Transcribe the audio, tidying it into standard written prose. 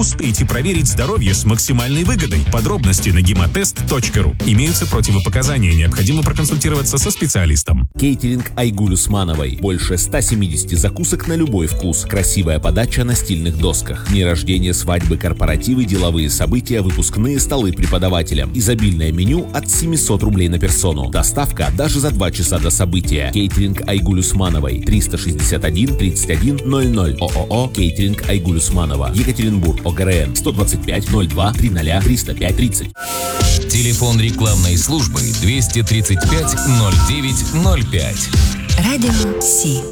Успейте проверить здоровье с максимальной выгодой. Подробности на гемотест.ру. Имеются противопоказания. Необходимо проконсультироваться со специалистом. Кейтеринг Айгуль Усмановой. Больше 170 закусок на любой вкус. Красивая подача на стильных досках. Дни рождения, свадьбы, корпоративы, деловые события, выпускные столы преподавателям. Изобильное меню от 700 рублей на персону. Доставка даже за 2 часа до события. Кейтеринг Айгуль Усмановой. 361 31 00. ООО Кейтеринг Айгуль Усманова. Екатеринбург. ОГРН 125 02 30 305 30. Телефон рекламной службы 235 09 05. Радио Си.